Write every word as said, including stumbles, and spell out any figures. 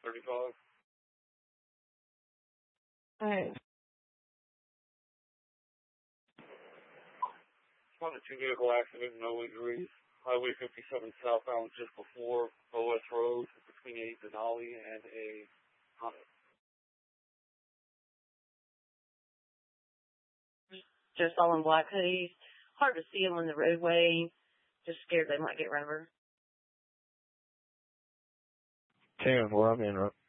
thirty-five. Alright. On a two-vehicle accident, no injuries. Highway fifty-seven southbound just before O S Road between a Denali and a Honda. Just all in black hoodies. Hard to see them on the roadway. Just scared they might get run over. ten, well, I'm in.